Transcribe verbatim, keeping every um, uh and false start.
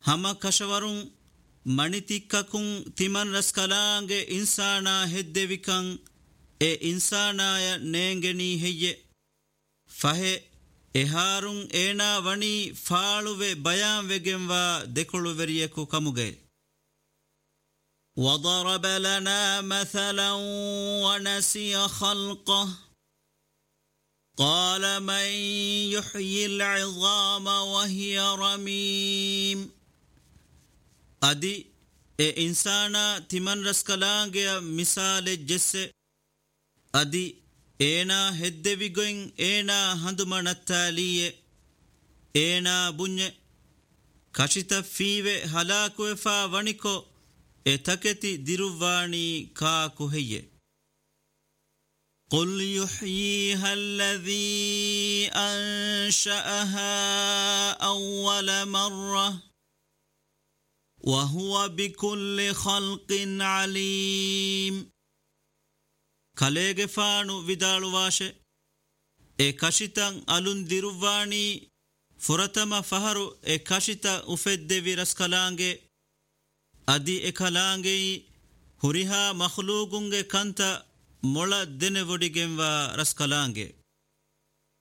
hama kashawarun manitikkakun timan raskalange insana heddevikan e insanaya neengeni heyye fahe eharun ena wani faaluve bayan vegenwa dekoluveriyeku kamuge وضرب لنا مثلا ونسي خلقه قال من يحيي العظام وهي رميم أدي إيه إنسانا تمن رسكلانجيا مثال جسه أدي إينا هدويغين إينا هندمان التالية إينا بني كشتا فيوه هلاكوه فا ونكو اتكتي ديرواني كاكو هي قل يحييها الذي أنشأها أول مرة وهو بكل خلق عليم كاليغ فانو vidaalu vaashe e kashitan alun diruwani furatama faharu e kashita ufedde viraskalange adi ekalange huriha makhluqunge kanta mola dene vodigenwa raskalange